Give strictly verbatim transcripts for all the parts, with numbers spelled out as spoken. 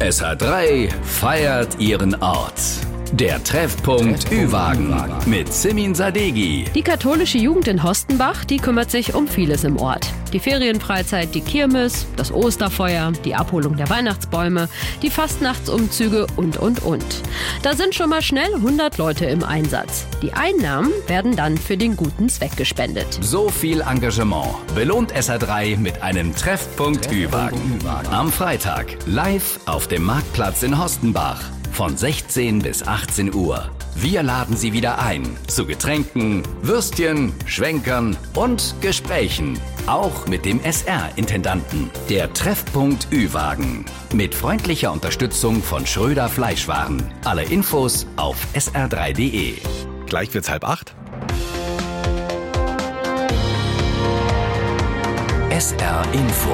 S H drei feiert ihren Ort. Der Treffpunkt Ü-Wagen mit Simin Sadeghi. Die katholische Jugend in Hostenbach, die kümmert sich um vieles im Ort. Die Ferienfreizeit, die Kirmes, das Osterfeuer, die Abholung der Weihnachtsbäume, die Fastnachtsumzüge und, und, und. Da sind schon mal schnell hundert Leute im Einsatz. Die Einnahmen werden dann für den guten Zweck gespendet. So viel Engagement belohnt S H drei mit einem Treffpunkt Ü-Wagen. Am Freitag live auf dem Marktplatz in Hostenbach. Von sechzehn bis achtzehn Uhr. Wir laden Sie wieder ein zu Getränken, Würstchen, Schwenkern und Gesprächen. Auch mit dem S R-Intendanten. Der Treffpunkt Ü-Wagen. Mit freundlicher Unterstützung von Schröder Fleischwaren. Alle Infos auf S R drei punkt de. Gleich wird's halb acht. S R Info.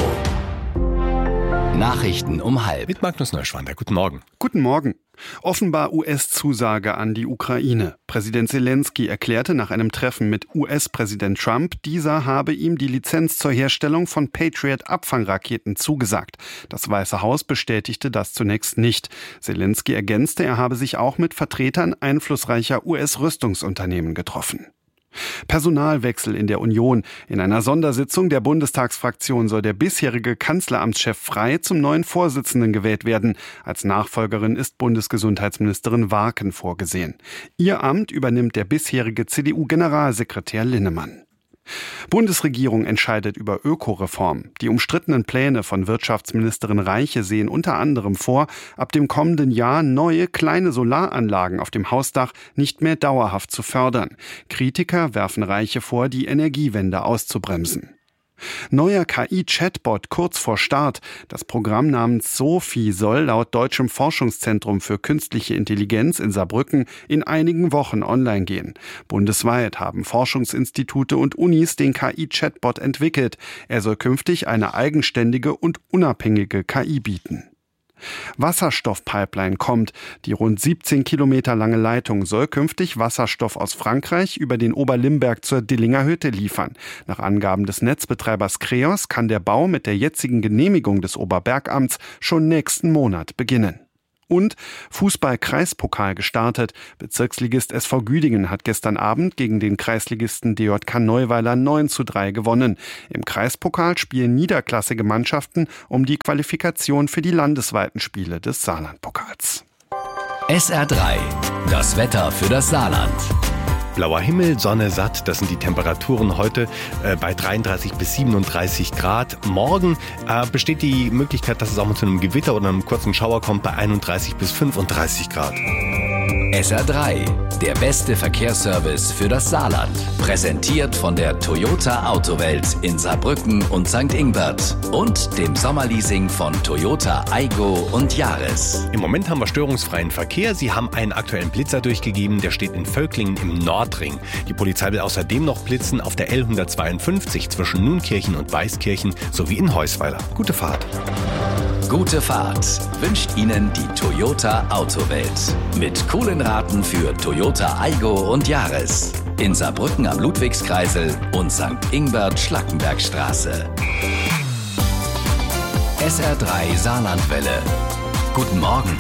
Nachrichten um halb. Mit Magnus Neuschwander. Guten Morgen. Guten Morgen. Offenbar U S-Zusage an die Ukraine. Präsident Zelensky erklärte nach einem Treffen mit U S-Präsident Trump, dieser habe ihm die Lizenz zur Herstellung von Patriot-Abfangraketen zugesagt. Das Weiße Haus bestätigte das zunächst nicht. Zelensky ergänzte, er habe sich auch mit Vertretern einflussreicher U S-Rüstungsunternehmen getroffen. Personalwechsel in der Union. In einer Sondersitzung der Bundestagsfraktion soll der bisherige Kanzleramtschef Frey zum neuen Vorsitzenden gewählt werden. Als Nachfolgerin ist Bundesgesundheitsministerin Warken vorgesehen. Ihr Amt übernimmt der bisherige C D U-Generalsekretär Linnemann. Bundesregierung entscheidet über Ökoreform. Die umstrittenen Pläne von Wirtschaftsministerin Reiche sehen unter anderem vor, ab dem kommenden Jahr neue kleine Solaranlagen auf dem Hausdach nicht mehr dauerhaft zu fördern. Kritiker werfen Reiche vor, die Energiewende auszubremsen. Neuer K I-Chatbot kurz vor Start. Das Programm namens Sophie soll laut Deutschem Forschungszentrum für künstliche Intelligenz in Saarbrücken in einigen Wochen online gehen. Bundesweit haben Forschungsinstitute und Unis den K I-Chatbot entwickelt. Er soll künftig eine eigenständige und unabhängige K I bieten. Wasserstoffpipeline kommt. Die rund siebzehn Kilometer lange Leitung soll künftig Wasserstoff aus Frankreich über den Oberlimberg zur Dillinger Hütte liefern. Nach Angaben des Netzbetreibers Kreos kann der Bau mit der jetzigen Genehmigung des Oberbergamts schon nächsten Monat beginnen. Und Fußball-Kreispokal gestartet. Bezirksligist S V Güdingen hat gestern Abend gegen den Kreisligisten D J K Neuweiler neun zu drei gewonnen. Im Kreispokal spielen niederklassige Mannschaften um die Qualifikation für die landesweiten Spiele des Saarlandpokals. S R drei. Das Wetter für das Saarland. Blauer Himmel, Sonne satt, das sind die Temperaturen heute äh, bei dreiunddreißig bis siebenunddreißig Grad. Morgen äh, besteht die Möglichkeit, dass es auch mal zu einem Gewitter oder einem kurzen Schauer kommt bei einunddreißig bis fünfunddreißig Grad. S R drei, der beste Verkehrsservice für das Saarland. Präsentiert von der Toyota Autowelt in Saarbrücken und Sankt Ingbert und dem Sommerleasing von Toyota Aygo und Yaris. Im Moment haben wir störungsfreien Verkehr. Sie haben einen aktuellen Blitzer durchgegeben, der steht in Völklingen im Nordring. Die Polizei will außerdem noch blitzen auf der L hundertzweiundfünfzig zwischen Nunkirchen und Weißkirchen sowie in Heusweiler. Gute Fahrt. Gute Fahrt wünscht Ihnen die Toyota Autowelt. Mit coolen Raten für Toyota Aygo und Yaris. In Saarbrücken am Ludwigskreisel und Sankt Ingbert-Schlackenbergstraße. S R drei Saarlandwelle. Guten Morgen.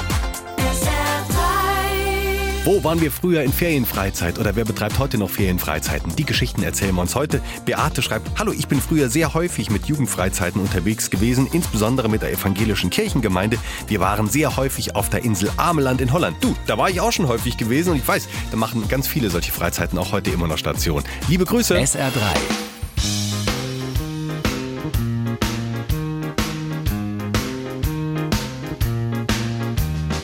Wo waren wir früher in Ferienfreizeit oder wer betreibt heute noch Ferienfreizeiten? Die Geschichten erzählen wir uns heute. Beate schreibt, hallo, ich bin früher sehr häufig mit Jugendfreizeiten unterwegs gewesen, insbesondere mit der evangelischen Kirchengemeinde. Wir waren sehr häufig auf der Insel Ameland in Holland. Du, da war ich auch schon häufig gewesen und ich weiß, da machen ganz viele solche Freizeiten auch heute immer noch Station. Liebe Grüße. S R drei.